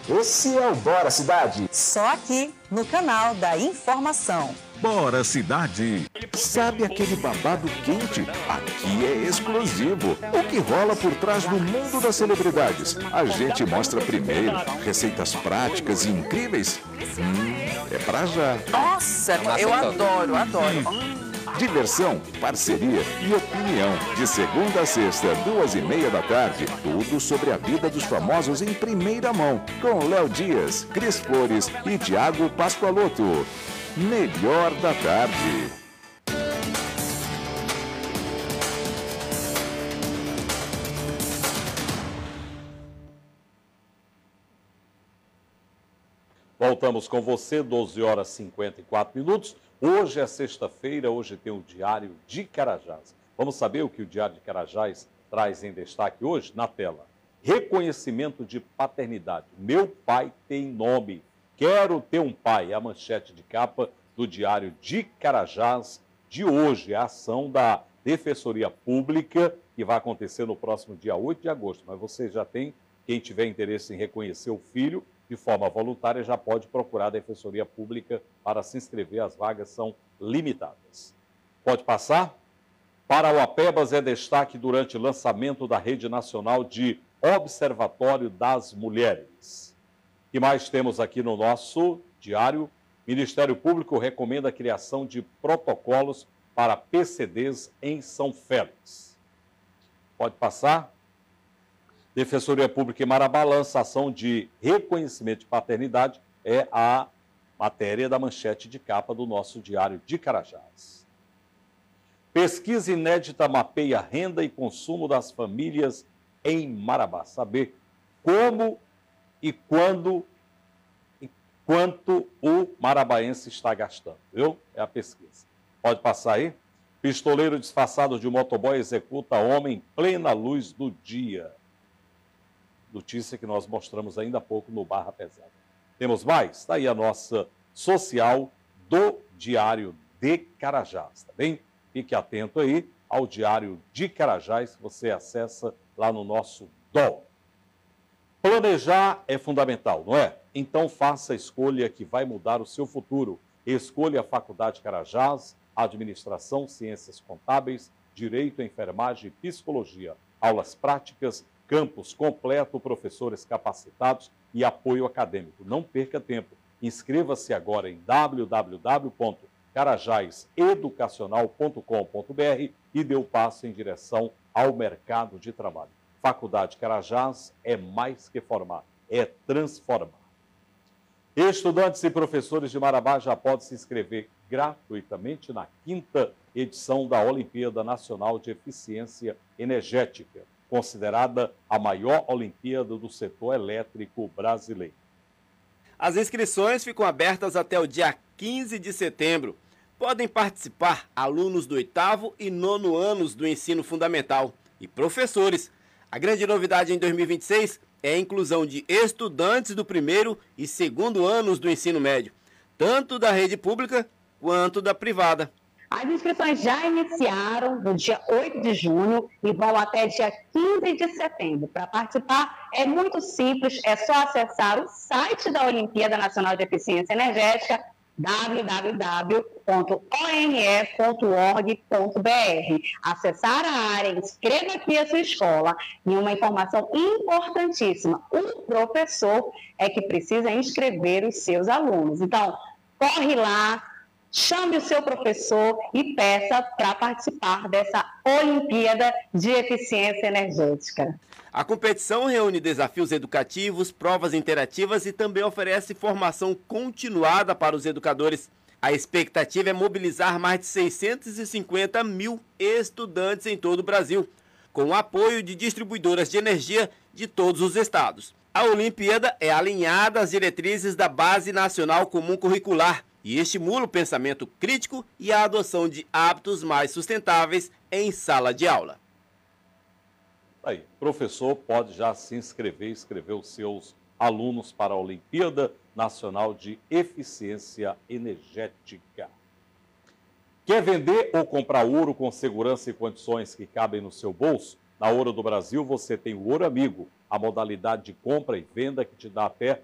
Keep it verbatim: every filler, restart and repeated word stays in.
Esse é o Bora Cidade. Só aqui, no canal da informação. Bora Cidade. Sabe aquele babado quente? Aqui é exclusivo. O que rola por trás do mundo das celebridades? A gente mostra primeiro receitas práticas e incríveis. Hum, é pra já. Nossa, eu adoro, adoro. Diversão, parceria e opinião. De segunda a sexta, duas e meia da tarde. Tudo sobre a vida dos famosos em primeira mão. Com Léo Dias, Cris Flores e Thiago Pascoaloto. Melhor da tarde. Voltamos com você, doze horas e cinquenta e quatro minutos. Hoje é sexta-feira, hoje tem o Diário de Carajás. Vamos saber o que o Diário de Carajás traz em destaque hoje? Na tela. Reconhecimento de paternidade. Meu pai tem nome. Quero ter um pai. É a manchete de capa do Diário de Carajás de hoje. É a ação da Defensoria Pública que vai acontecer no próximo dia oito de agosto. Mas você já tem, quem tiver interesse em reconhecer o filho, de forma voluntária, já pode procurar a Defensoria Pública para se inscrever. As vagas são limitadas. Pode passar? Parauapebas é destaque durante o lançamento da Rede Nacional de Observatório das Mulheres. O que mais temos aqui no nosso diário? Ministério Público recomenda a criação de protocolos para P C Ds em São Félix. Pode passar? Defensoria Pública em Marabá lança ação de reconhecimento de paternidade, é a matéria da manchete de capa do nosso Diário de Carajás. Pesquisa inédita mapeia renda e consumo das famílias em Marabá. Saber como e quando e quanto o marabaense está gastando, viu? É a pesquisa. Pode passar aí? Pistoleiro disfarçado de motoboy executa homem em plena luz do dia. Notícia que nós mostramos ainda há pouco no Barra Pesada. Temos mais? Está aí a nossa social do Diário de Carajás, tá bem? Fique atento aí ao Diário de Carajás, que você acessa lá no nosso D O L. Planejar é fundamental, não é? Então faça a escolha que vai mudar o seu futuro. Escolha a Faculdade Carajás, Administração, Ciências Contábeis, Direito, Enfermagem e Psicologia. Aulas práticas, campus completo, professores capacitados e apoio acadêmico. Não perca tempo. Inscreva-se agora em w w w ponto carajás educacional ponto com ponto b r e dê o passo em direção ao mercado de trabalho. Faculdade Carajás é mais que formar, é transformar. Estudantes e professores de Marabá já podem se inscrever gratuitamente na quinta edição da Olimpíada Nacional de Eficiência Energética, considerada a maior Olimpíada do setor elétrico brasileiro. As inscrições ficam abertas até o dia quinze de setembro. Podem participar alunos do oitavo e nono anos do ensino fundamental e professores. A grande novidade em dois mil e vinte e seis é a inclusão de estudantes do primeiro e segundo anos do ensino médio, tanto da rede pública quanto da privada. As inscrições já iniciaram no dia oito de junho e vão até dia quinze de setembro. Para participar é muito simples, é só acessar o site da Olimpíada Nacional de Eficiência Energética, w w w ponto o n e ponto org ponto b r. Acessar a área, inscreva aqui a sua escola. E uma informação importantíssima, o professor é que precisa inscrever os seus alunos. Então, corre lá, chame o seu professor e peça para participar dessa Olimpíada de Eficiência Energética. A competição reúne desafios educativos, provas interativas e também oferece formação continuada para os educadores. A expectativa é mobilizar mais de seiscentos e cinquenta mil estudantes em todo o Brasil, com o apoio de distribuidoras de energia de todos os estados. A Olimpíada é alinhada às diretrizes da Base Nacional Comum Curricular e estimula o pensamento crítico e a adoção de hábitos mais sustentáveis em sala de aula. Aí, o professor pode já se inscrever, inscrever os seus alunos para a Olimpíada Nacional de Eficiência Energética. Quer vender ou comprar ouro com segurança e condições que cabem no seu bolso? Na Ouro do Brasil você tem o Ouro Amigo, a modalidade de compra e venda que te dá até